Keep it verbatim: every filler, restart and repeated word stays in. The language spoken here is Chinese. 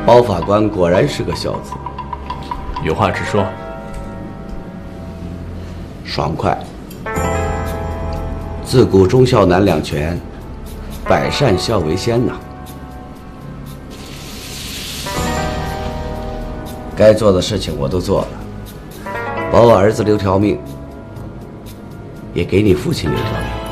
包法官果然是个孝子， 有话直说。 爽快。自古忠孝难两全，百善孝为先呐。该做的事情我都做了，保我儿子留条命，也给你父亲留条命。